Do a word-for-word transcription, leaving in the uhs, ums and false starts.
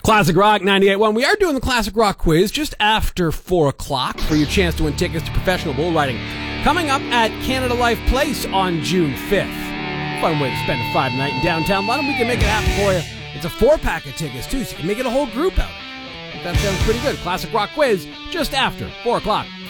Classic Rock ninety-eight point one. We are doing the Classic Rock quiz just after four o'clock for your chance to win tickets to professional bull riding. Coming up at Canada Life Place on June fifth. Fun way to spend a Friday night in downtown London. We can make it happen for you. It's a four-pack of tickets, too, so you can make it a whole group out. That sounds pretty good. Classic Rock quiz just after four o'clock.